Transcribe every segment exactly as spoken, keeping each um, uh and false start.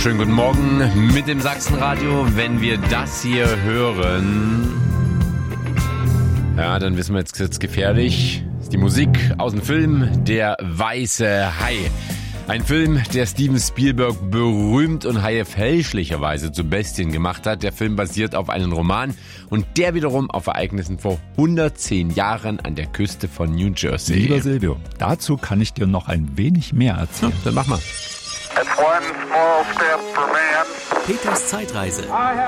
Schönen guten Morgen mit dem Sachsenradio. Wenn wir das hier hören, ja, dann wissen wir, jetzt ist gefährlich. Das ist die Musik aus dem Film Der weiße Hai. Ein Film, der Steven Spielberg berühmt und Haie fälschlicherweise zu Bestien gemacht hat. Der Film basiert auf einem Roman und der wiederum auf Ereignissen vor hundertzehn Jahren an der Küste von New Jersey. Lieber Silvio, dazu kann ich dir noch ein wenig mehr erzählen. Ja, dann mach mal. Peters Zeitreise.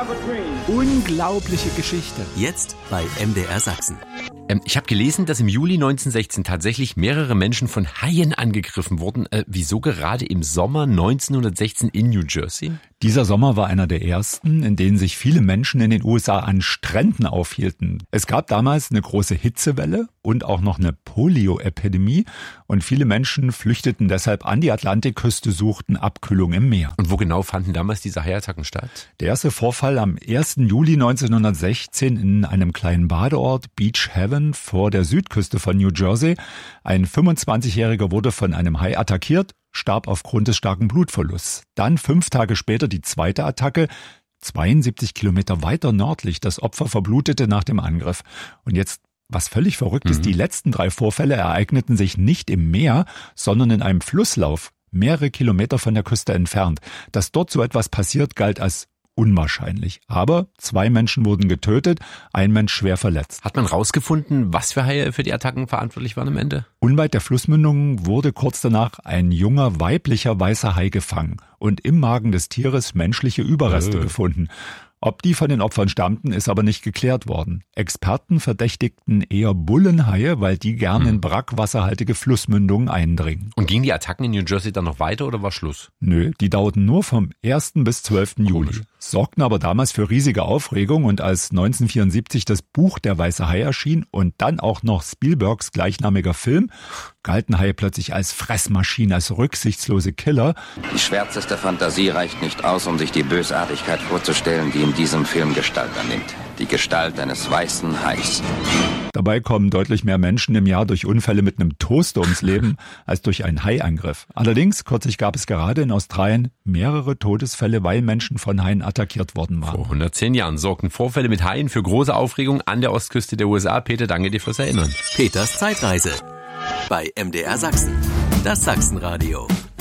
Unglaubliche Geschichte. Jetzt bei M D R Sachsen. Ähm, ich habe gelesen, dass im Juli neunzehnhundertsechzehn tatsächlich mehrere Menschen von Haien angegriffen wurden. Äh, wieso gerade im Sommer neunzehnhundertsechzehn in New Jersey? Dieser Sommer war einer der ersten, in denen sich viele Menschen in den U S A an Stränden aufhielten. Es gab damals eine große Hitzewelle und auch noch eine Polio-Epidemie und viele Menschen flüchteten deshalb an die Atlantikküste, suchten Abkühlung im Meer. Und wo genau fanden damals diese Haiattacken statt? Der erste Vorfall am ersten Juli neunzehnhundertsechzehn in einem kleinen Badeort, Beach Haven, vor der Südküste von New Jersey. Ein fünfundzwanzigjähriger wurde von einem Hai attackiert, starb aufgrund des starken Blutverlusts. Dann fünf Tage später die zweite Attacke, zweiundsiebzig Kilometer weiter nördlich. Das Opfer verblutete nach dem Angriff. Und jetzt, was völlig verrückt ist, mhm. die letzten drei Vorfälle ereigneten sich nicht im Meer, sondern in einem Flusslauf, mehrere Kilometer von der Küste entfernt. Dass dort so etwas passiert, galt als unwahrscheinlich. Aber zwei Menschen wurden getötet, ein Mensch schwer verletzt. Hat man rausgefunden, was für Haie für die Attacken verantwortlich waren am Ende? Unweit der Flussmündung wurde kurz danach ein junger weiblicher weißer Hai gefangen und im Magen des Tieres menschliche Überreste äh. gefunden. Ob die von den Opfern stammten, ist aber nicht geklärt worden. Experten verdächtigten eher Bullenhaie, weil die gern hm. in brackwasserhaltige Flussmündungen eindringen. Und gingen die Attacken in New Jersey dann noch weiter oder war Schluss? Nö, die dauerten nur vom ersten bis zwölften Juli. Sorgten aber damals für riesige Aufregung und als neunzehnhundertvierundsiebzig das Buch Der weiße Hai erschien und dann auch noch Spielbergs gleichnamiger Film, galten Haie plötzlich als Fressmaschinen, als rücksichtslose Killer. Die schwärzeste Fantasie reicht nicht aus, um sich die Bösartigkeit vorzustellen, die in diesem Film Gestalt annimmt. Die Gestalt eines weißen Hais. Dabei kommen deutlich mehr Menschen im Jahr durch Unfälle mit einem Toaster ums Leben als durch einen Haiangriff. Allerdings, kürzlich gab es gerade in Australien mehrere Todesfälle, weil Menschen von Haien attackiert worden waren. Vor hundertzehn Jahren sorgten Vorfälle mit Haien für große Aufregung an der Ostküste der U S A. Peter, danke dir fürs Erinnern. Peters Zeitreise bei M D R Sachsen. Das Sachsenradio.